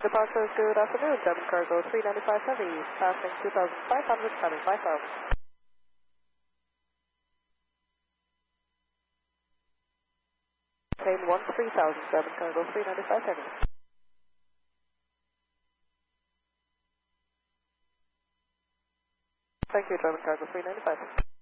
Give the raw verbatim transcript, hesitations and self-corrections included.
Departure, good afternoon, German Cargo three ninety-five Heavy, passing two thousand five hundred, coming five thousand. Plane one three thousand, German Cargo three ninety-five Heavy. Thank you, German Cargo three ninety-five.